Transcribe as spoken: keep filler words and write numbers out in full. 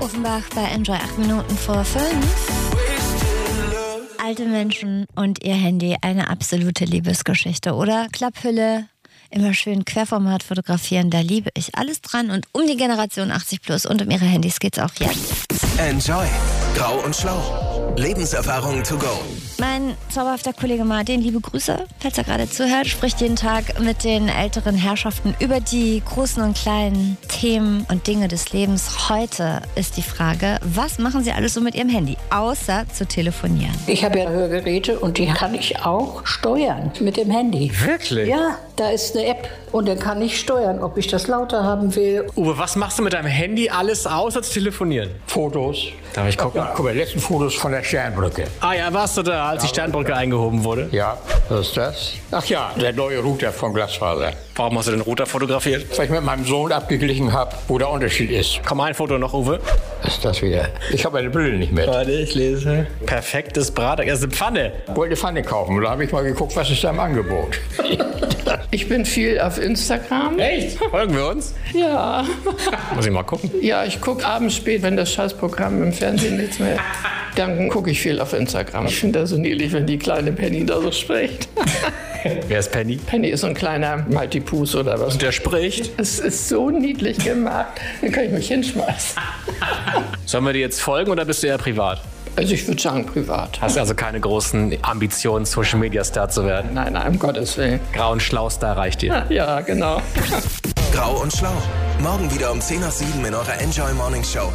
Offenbach bei Enjoy acht Minuten vor fünf. Alte Menschen und ihr Handy, eine absolute Liebesgeschichte, oder? Klapphülle, immer schön Querformat fotografieren, da liebe ich alles dran. Und um die Generation achtzig plus und um ihre Handys geht's auch jetzt. Enjoy. Grau und Schlau. Lebenserfahrung to go. Mein zauberhafter Kollege Martin, liebe Grüße, falls er gerade zuhört, spricht jeden Tag mit den älteren Herrschaften über die großen und kleinen Themen und Dinge des Lebens. Heute ist die Frage, was machen Sie alles so mit Ihrem Handy, außer zu telefonieren? Ich habe ja Hörgeräte und die kann ich auch steuern mit dem Handy. Wirklich? Ja, da ist eine App und dann kann ich steuern, ob ich das lauter haben will. Uwe, was machst du mit deinem Handy alles außer zu telefonieren? Fotos. Darf ich gucken? Ja, guck mal, die letzten Fotos von der Sternbrücke. Ah ja, warst du da, als die Sternbrücke eingehoben wurde? Ja, was ist das? Ach ja, der neue Router von Glasfaser. Warum hast du den Router fotografiert? Weil ich mit meinem Sohn abgeglichen habe, wo der Unterschied ist. Komm, ein Foto noch, Uwe. Was ist das wieder? Ich habe meine Brille nicht mit. Warte, ich lese. Perfektes Brateck, das ist eine Pfanne. Wollte eine Pfanne kaufen und da habe ich mal geguckt, was ist da im Angebot. Ich bin viel auf Instagram. Echt? Folgen wir uns? Ja. Muss ich mal gucken. Ja, ich gucke abends spät, wenn das Scheißprogramm im Fernsehen nichts mehr. Dann gucke ich viel auf Instagram. Ich finde das so niedlich, wenn die kleine Penny da so spricht. Wer ist Penny? Penny ist so ein kleiner Maltipus oder was. Und der spricht? Es ist so niedlich gemacht. Dann kann ich mich hinschmeißen. Sollen wir dir jetzt folgen oder bist du eher privat? Also ich würde sagen privat. Hast also keine großen Ambitionen, Social Media Star zu werden? Nein, nein, um Gottes Willen. Grau und Schlau Star reicht dir. Ja, genau. Grau und Schlau. Morgen wieder um zehn nach sieben in eurer Enjoy Morning Show.